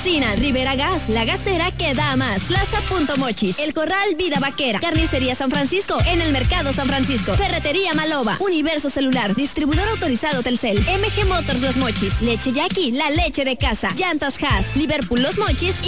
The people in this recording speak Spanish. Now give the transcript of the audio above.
patrocinan Rivera Gas, la gasera que da más. Plaza Punto Mochis, El Corral Vida Vaquera, Carnicería San Francisco, en el Mercado San Francisco, Ferretería Maloba, Universo Celular, distribuidor autorizado Telcel, MG Motors Los Mochis, Leche Jackie, la leche de casa, Llantas Haas, Liverpool Los Mochis